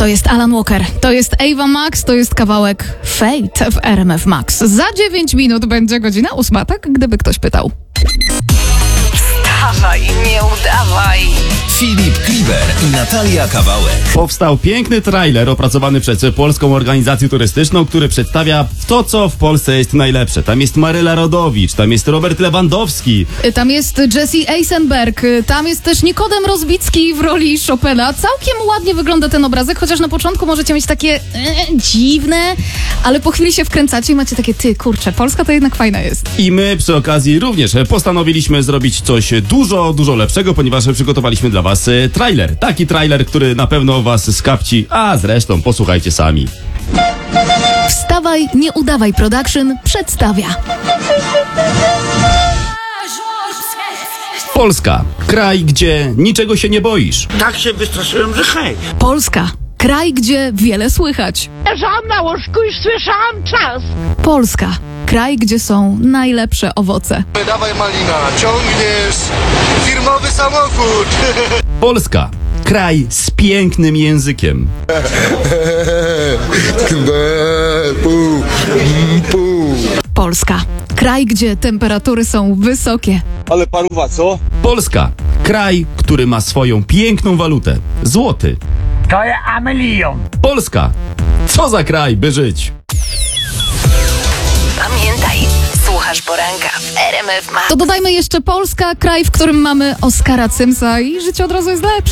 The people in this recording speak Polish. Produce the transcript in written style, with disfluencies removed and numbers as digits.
To jest Alan Walker, to jest Ava Max, to jest kawałek Fate w RMF Max. Za 9 minut będzie godzina 8, tak? Gdyby ktoś pytał. Wstawaj, nie udawaj. Filip Kliber i Natalia Kawałek. Powstał piękny trailer opracowany przez Polską Organizację Turystyczną, który przedstawia to, co w Polsce jest najlepsze. Tam jest Maryla Rodowicz, tam jest Robert Lewandowski. Tam jest Jesse Eisenberg, tam jest też Nikodem Rozbicki w roli Chopina. Całkiem ładnie wygląda ten obrazek, chociaż na początku możecie mieć takie dziwne, ale po chwili się wkręcacie i macie takie, ty kurczę, Polska to jednak fajna jest. I my przy okazji również postanowiliśmy zrobić coś dużo lepszego, ponieważ przygotowaliśmy dla was trailer. Taki trailer, który na pewno was skapci, a zresztą posłuchajcie sami. Wstawaj, nie udawaj Production przedstawia. Polska. Kraj, gdzie niczego się nie boisz. Tak się wystraszyłem, że hej. Polska. Kraj, gdzie wiele słychać. Leżałam na łóżku i słyszałam czas. Polska. Kraj, gdzie są najlepsze owoce. Dawaj Malina, ciągniesz firmowy samochód. Polska. Kraj z pięknym językiem. Polska. Kraj, gdzie temperatury są wysokie. Ale paruwa, co? Polska. Kraj, który ma swoją piękną walutę. Złoty. To jest Amelion. Polska. Co za kraj, by żyć. Pamiętaj, słuchasz poranka w RMF Max. To dodajmy jeszcze Polska, kraj, w którym mamy Oskara Cymsa i życie od razu jest lepsze.